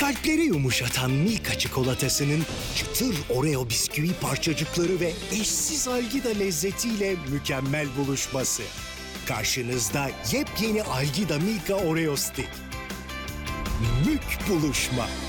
Kalpleri yumuşatan Milka çikolatasının çıtır Oreo bisküvi parçacıkları ve eşsiz Algida lezzetiyle mükemmel buluşması. Karşınızda yepyeni Algida Milka Oreo Stick. Mük buluşma.